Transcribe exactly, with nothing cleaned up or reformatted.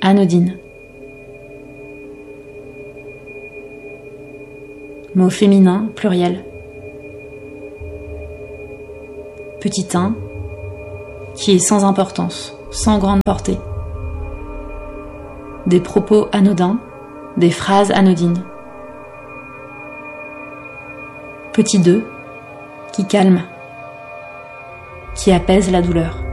anodine. Mot féminin, pluriel. Petit un, qui est sans importance, sans grande portée. Des propos anodins, des phrases anodines. Petit deux, qui calme, qui apaise la douleur.